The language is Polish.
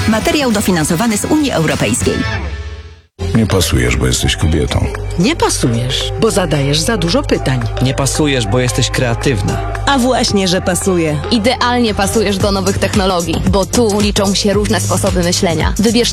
Materiał dofinansowany z Unii Europejskiej. Nie pasujesz, bo jesteś kobietą. Nie pasujesz, bo zadajesz za dużo pytań. Nie pasujesz, bo jesteś kreatywna. A właśnie, że pasuje. Idealnie pasujesz do nowych technologii, bo tu liczą się różne sposoby myślenia. Wybierz